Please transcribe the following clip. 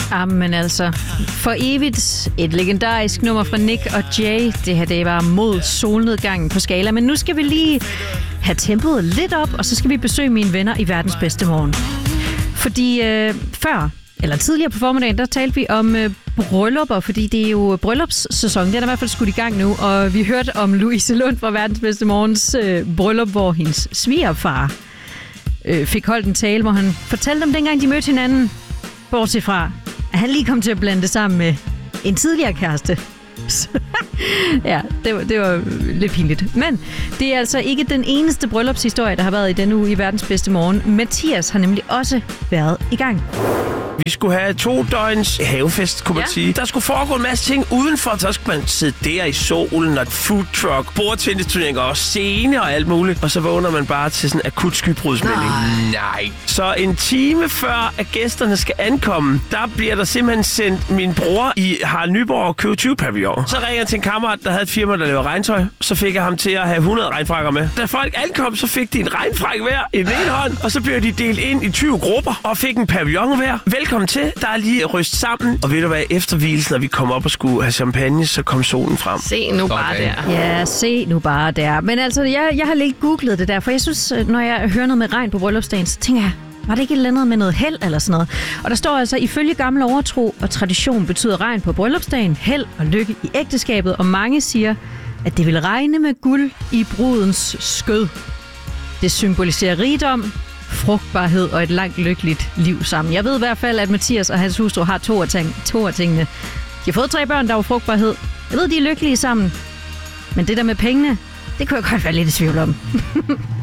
Jamen altså, for evigt et legendarisk nummer fra Nick og Jay. Det her, det var mod solnedgangen på skala. Men nu skal vi lige have tempoet lidt op, og så skal vi besøge mine venner i verdens bedste morgen. Fordi tidligere på formiddagen, der talte vi om bryllupper, fordi det er jo bryllupssæson. Den er i hvert fald skudt i gang nu, og vi hørte om Louise Lund fra verdens bedste morgens bryllup, hvor hendes svigerfar fik holdt en tale, hvor han fortalte om dengang, de mødte hinanden, bortset fra, at han lige kom til at blande det sammen med en tidligere kæreste. Ja, det var lidt pinligt. Men det er altså ikke den eneste bryllupshistorie, der har været i denne uge i verdens bedste morgen. Mathias har nemlig også været i gang. Vi skulle have 2 døgns havefest, kunne man sige. Der skulle foregå en masse ting udenfor. Så skulle man sidde der i solen og food truck, bordtennisturneringer og scene og alt muligt. Og så vågner man bare til sådan en akut skybrudsmelding. Nej. Så en time før, at gæsterne skal ankomme, der bliver der simpelthen sendt min bror i Harald Nyborg købe 20 pavillon. Så ringer jeg til en kammerat, der havde et firma, der laver regntøj. Så fik jeg ham til at have 100 regnfrakker med. Da folk ankom, så fik de en regnfrak hver i den ene hånd. Og så blev de delt ind i 20 grupper og fik en pavillon hver. Velkommen til. Der er lige ryst sammen. Og ved du hvad, efter hvilesen, når vi kom op og skulle have champagne, så kom solen frem. Se nu bare der. Ja, se nu bare der. Men altså, jeg har lige googlet det der, for jeg synes, når jeg hører noget med regn på bryllupsdagen, så tænker jeg, var det ikke et eller andet med noget held eller sådan noget? Og der står altså, ifølge gammel overtro og tradition betyder regn på bryllupsdagen held og lykke i ægteskabet, og mange siger, at det vil regne med guld i brudens skød. Det symboliserer rigdom, frugtbarhed og et langt lykkeligt liv sammen. Jeg ved i hvert fald, at Mathias og hans hustru har to af tingene. De har fået 3 børn, der var frugtbarhed. Jeg ved, de er lykkelige sammen. Men det der med pengene, det kunne jeg godt være lidt i tvivl om.